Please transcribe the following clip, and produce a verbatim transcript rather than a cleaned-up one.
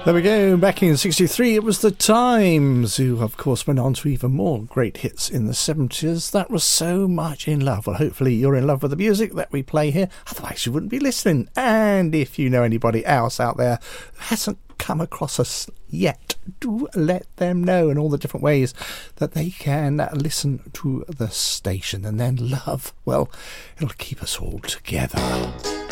There we go. Back in sixty-three, it was the Times, who, of course, went on to even more great hits in the seventies. That was So Much in Love. Well, hopefully you're in love with the music that we play here. Otherwise, you wouldn't be listening. And if you know anybody else out there who hasn't come across us yet, do let them know in all the different ways that they can listen to the station. And then love, well, it'll keep us all together.